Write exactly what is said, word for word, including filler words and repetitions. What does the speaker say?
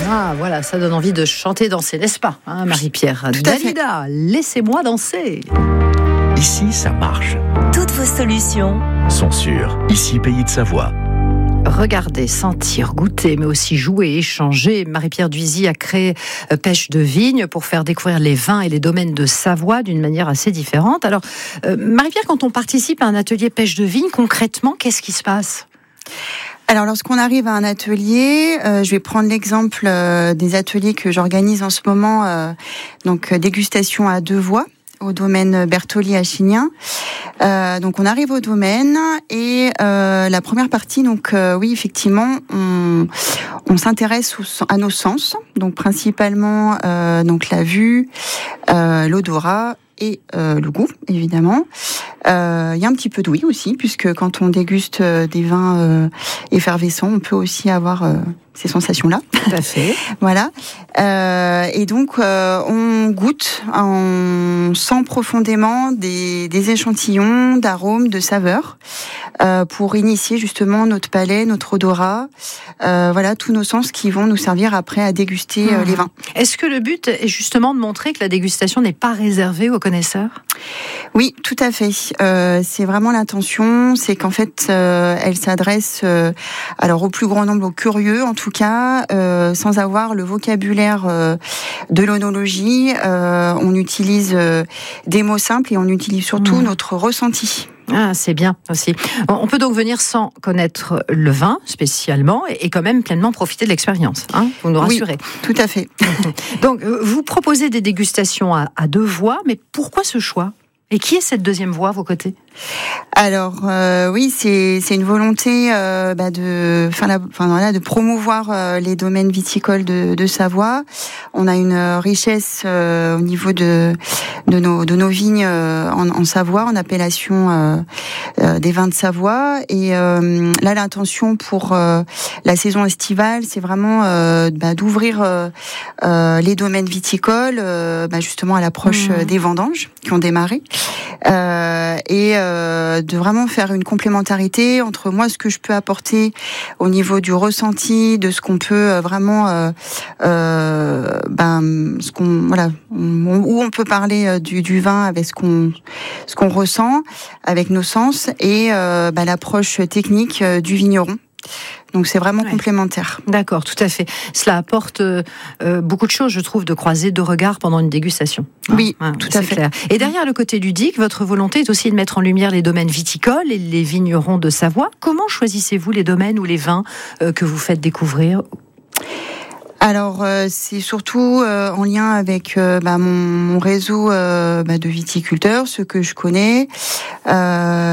Ah, voilà, ça donne envie de chanter, danser, n'est-ce pas, hein, Marie-Pierre? Dalida, laissez-moi danser. Ici, ça marche. Toutes vos solutions sont sur Ici, Pays de Savoie. Regarder, sentir, goûter, mais aussi jouer, échanger. Marie-Pierre Duisy a créé Pêche de Vigne pour faire découvrir les vins et les domaines de Savoie d'une manière assez différente. Alors, euh, Marie-Pierre, quand on participe à un atelier Pêche de Vigne, concrètement, qu'est-ce qui se passe ? Alors, lorsqu'on arrive à un atelier, euh, je vais prendre l'exemple euh, des ateliers que j'organise en ce moment, euh, donc dégustation à deux voix au domaine Bertoli à Chignin. Euh, donc on arrive au domaine et euh, la première partie, donc euh, oui effectivement, on, on s'intéresse au, à nos sens, donc principalement euh, donc la vue, euh, l'odorat et euh, le goût évidemment. Euh, il y a un petit peu d'ouïe aussi, puisque quand on déguste euh, des vins euh, effervescents, on peut aussi avoir euh, ces sensations-là. Tout à fait. Voilà. Euh, et donc, euh, on goûte, on sent profondément des, des échantillons d'arômes, de saveurs, euh, pour initier justement notre palais, notre odorat, euh, voilà, tous nos sens qui vont nous servir après à déguster euh, les vins. Est-ce que le but est justement de montrer que la dégustation n'est pas réservée aux connaisseurs ? Oui, tout à fait. Euh, c'est vraiment l'intention, c'est qu'en fait, euh, elle s'adresse euh, alors au plus grand nombre, aux curieux en tout cas, euh, sans avoir le vocabulaire euh, de l'onologie. Euh, on utilise euh, des mots simples et on utilise surtout mmh. notre ressenti. Ah, c'est bien aussi. On peut donc venir sans connaître le vin spécialement et quand même pleinement profiter de l'expérience. Hein, vous nous rassurez. Oui, tout à fait. Donc, vous proposez des dégustations à, à deux voix, mais pourquoi ce choix ? Et qui est cette deuxième voix à vos côtés ? Alors euh, oui, c'est c'est une volonté euh, bah, de, enfin, la, enfin voilà, de promouvoir euh, les domaines viticoles de, de Savoie. On a une richesse euh, au niveau de de nos de nos vignes euh, en, en Savoie, en appellation euh, euh, des vins de Savoie. Et euh, là, l'intention pour euh, la saison estivale, c'est vraiment euh, bah, d'ouvrir euh, euh, les domaines viticoles, euh, bah, justement à l'approche mmh. des vendanges qui ont démarré, euh, et euh, de vraiment faire une complémentarité entre moi, ce que je peux apporter au niveau du ressenti, de ce qu'on peut vraiment, euh, euh, ben, ce qu'on, voilà, on, où on peut parler du, du vin avec ce qu'on, ce qu'on ressent, avec nos sens, et euh, ben, l'approche technique du vigneron. Donc c'est vraiment ouais. complémentaire. D'accord, tout à fait. Cela apporte euh, beaucoup de choses, je trouve, de croiser deux regards pendant une dégustation. Oui, hein, tout c'est à fait. Clair. Et derrière le côté ludique, votre volonté est aussi de mettre en lumière les domaines viticoles et les vignerons de Savoie. Comment choisissez-vous les domaines ou les vins euh, que vous faites découvrir ? Alors euh, c'est surtout euh, en lien avec euh, bah, mon, mon réseau euh, bah, de viticulteurs, ceux que je connais. Euh,